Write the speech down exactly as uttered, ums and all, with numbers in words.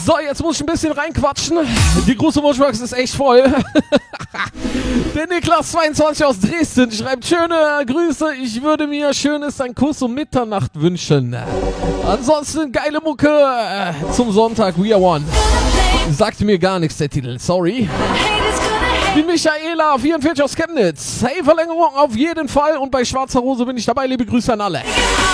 So, jetzt muss ich ein bisschen reinquatschen. Die große Wunschbox ist echt voll. Der Niklas zweiundzwanzig aus Dresden schreibt: Schöne Grüße, ich würde mir schönes ein Kuss um Mitternacht wünschen. Ansonsten geile Mucke zum Sonntag, We Are One. Sagte mir gar nichts der Titel, sorry. Die Michaela vierundvierzig aus Chemnitz. Hey, Verlängerung auf jeden Fall und bei Schwarzer Rose bin ich dabei. Liebe Grüße an alle.